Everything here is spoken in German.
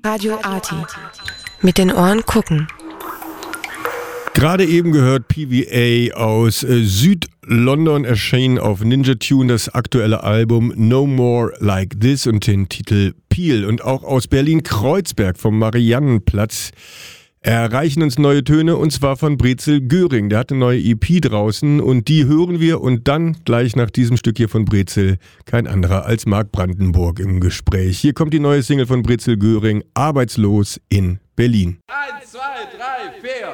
Radio Arty. Mit den Ohren gucken. Gerade eben gehört PVA aus Süd-London, erschienen auf Ninja Tune das aktuelle Album No More Like This und den Titel Peel. Und auch aus Berlin-Kreuzberg vom Mariannenplatz erreichen uns neue Töne, und zwar von Brezel Göring. Der hat eine neue EP draußen und die hören wir, und dann gleich nach diesem Stück hier von Brezel kein anderer als Mark Brandenburg im Gespräch. Hier kommt die neue Single von Brezel Göring, Arbeitslos in Berlin. 1, 2, 3, 4.